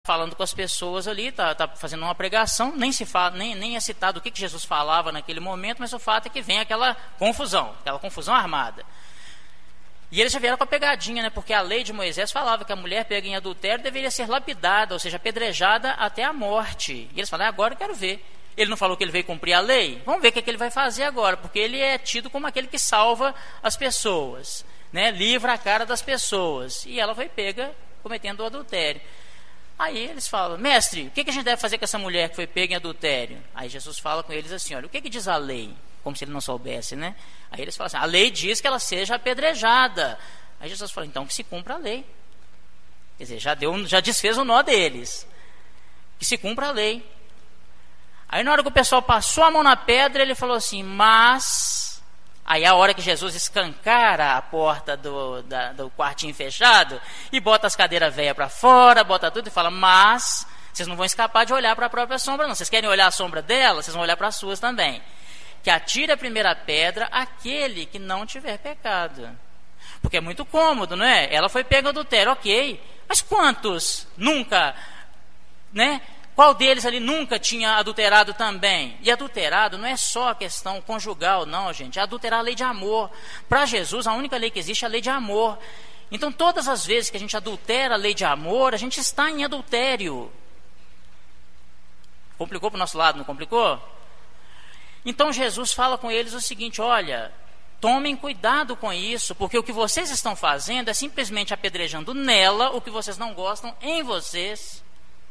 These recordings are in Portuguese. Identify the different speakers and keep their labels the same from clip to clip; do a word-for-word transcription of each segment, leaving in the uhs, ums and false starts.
Speaker 1: falando com as pessoas ali, está tá fazendo uma pregação, nem, se fala, nem, nem é citado o que, que Jesus falava naquele momento, mas o fato é que vem aquela confusão, aquela confusão armada. E eles já vieram com a pegadinha, né? Porque a lei de Moisés falava que a mulher pega em adultério deveria ser lapidada, ou seja, apedrejada até a morte. E eles falaram, agora eu quero ver. Ele não falou que ele veio cumprir a lei? Vamos ver o que, é que ele vai fazer agora, porque ele é tido como aquele que salva as pessoas, né? Livra a cara das pessoas. E ela foi pega cometendo o adultério. Aí eles falam, mestre, o que, que a gente deve fazer com essa mulher que foi pega em adultério? Aí Jesus fala com eles assim, olha, o que, que diz a lei? Como se ele não soubesse, né? Aí eles falam assim, a lei diz que ela seja apedrejada. Aí Jesus fala, então que se cumpra a lei. Quer dizer, já, deu, já desfez o nó deles. Que se cumpra a lei. Aí na hora que o pessoal passou a mão na pedra, ele falou assim, mas... Aí a hora que Jesus escancara a porta do, da, do quartinho fechado e bota as cadeiras velhas para fora, bota tudo e fala, mas vocês não vão escapar de olhar para a própria sombra, não. Vocês querem olhar a sombra dela, vocês vão olhar para as suas também. Que atire a primeira pedra aquele que não tiver pecado. Porque é muito cômodo, não é? Ela foi pega no adultério, ok. Mas quantos nunca, né? Qual deles ali nunca tinha adulterado também? E adulterado não é só a questão conjugal, não, gente. É adulterar a lei de amor. Para Jesus, a única lei que existe é a lei de amor. Então, todas as vezes que a gente adultera a lei de amor, a gente está em adultério. Complicou para o nosso lado, não complicou? Então, Jesus fala com eles o seguinte, olha, tomem cuidado com isso, porque o que vocês estão fazendo é simplesmente apedrejando nela o que vocês não gostam em vocês.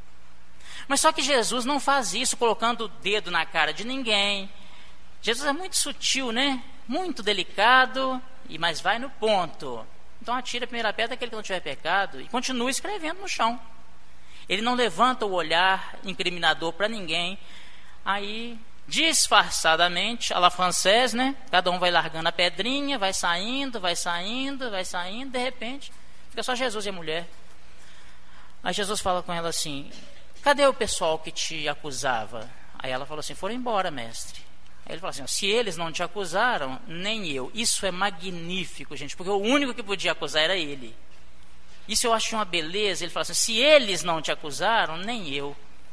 Speaker 1: Mas só que Jesus não faz isso colocando o dedo na cara de ninguém. Jesus é muito sutil, né? Muito delicado, mas vai no ponto. Então atira a primeira pedra aquele que não tiver pecado e continua escrevendo no chão. Ele não levanta o olhar incriminador para ninguém. Aí, disfarçadamente, à la française, né? Cada um vai largando a pedrinha, vai saindo, vai saindo, vai saindo. De repente, fica só Jesus e a mulher. Aí Jesus fala com ela assim... Cadê o pessoal que te acusava? Aí ela falou assim, foram embora, mestre. Aí ele falou assim, se eles não te acusaram, nem eu. Isso é magnífico, gente, porque o único que podia acusar era ele. Isso eu acho uma beleza. Ele falou assim, se eles não te acusaram, nem eu.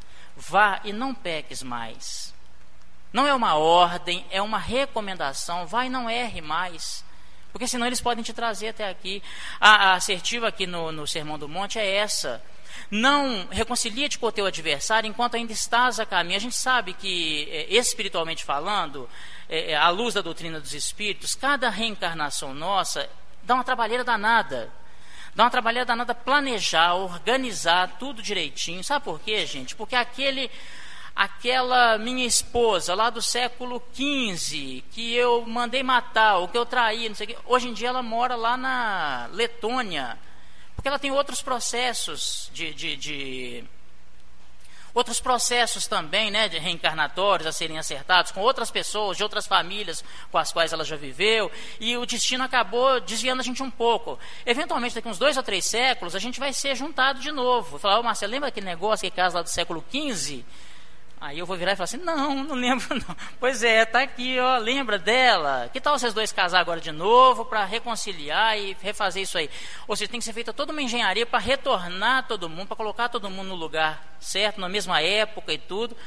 Speaker 1: Vá e não peques mais. Não é uma ordem, é uma recomendação. Vá e não erre mais. Porque senão eles podem te trazer até aqui. A, a assertiva aqui no, no Sermão do Monte é essa. Não reconcilia-te com o teu adversário enquanto ainda estás a caminho. A gente sabe que, espiritualmente falando, à luz da doutrina dos espíritos, cada reencarnação nossa dá uma trabalheira danada. Dá uma trabalheira danada planejar, organizar tudo direitinho. Sabe por quê, gente? Porque aquele, aquela minha esposa lá do século quinze, que eu mandei matar, ou que eu traí, não sei o quê, hoje em dia ela mora lá na Letônia. Porque ela tem outros processos de, de, de outros processos também, né, de reencarnatórios a serem acertados com outras pessoas, de outras famílias com as quais ela já viveu, e o destino acabou desviando a gente um pouco. Eventualmente, daqui uns dois ou três séculos, a gente vai ser juntado de novo. Falar, ô Marcelo, lembra aquele negócio, aquele caso lá do século quinze? Aí eu vou virar e falar assim, não, não lembro não. Pois é, tá aqui, ó, lembra dela? Que tal vocês dois casar agora de novo para reconciliar e refazer isso aí? Ou seja, tem que ser feita toda uma engenharia para retornar todo mundo, para colocar todo mundo no lugar certo, na mesma época e tudo.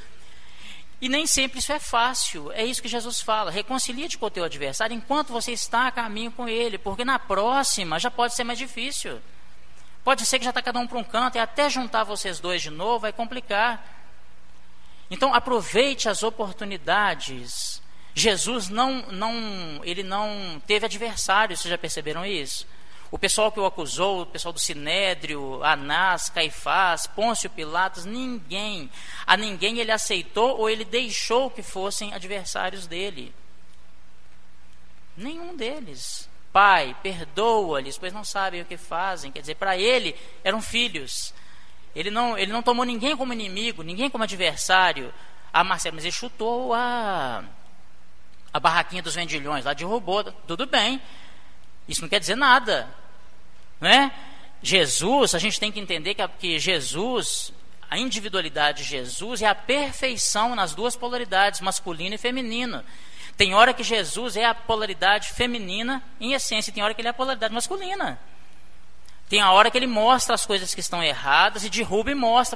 Speaker 1: E nem sempre isso é fácil. É isso que Jesus fala, reconcilia-te com o teu adversário enquanto você está a caminho com ele, porque na próxima já pode ser mais difícil. Pode ser que já está cada um para um canto e até juntar vocês dois de novo vai complicar. Então aproveite as oportunidades. Jesus não, não, ele não teve adversários, vocês já perceberam isso? O pessoal que o acusou, o pessoal do Sinédrio, Anás, Caifás, Pôncio Pilatos, ninguém, a ninguém ele aceitou ou ele deixou que fossem adversários dele. Nenhum deles. Pai, perdoa-lhes, pois não sabem o que fazem. Quer dizer, para ele eram filhos. Ele não, ele não tomou ninguém como inimigo, ninguém como adversário. Ah, Marcelo, mas ele chutou a, a barraquinha dos vendilhões, lá derrubou, tudo bem. Isso não quer dizer nada, né? Jesus, a gente tem que entender que, que Jesus, a individualidade de Jesus é a perfeição nas duas polaridades, masculino e feminino. Tem hora que Jesus é a polaridade feminina em essência, e tem hora que ele é a polaridade masculina. Tem a hora que ele mostra as coisas que estão erradas e derruba e mostra,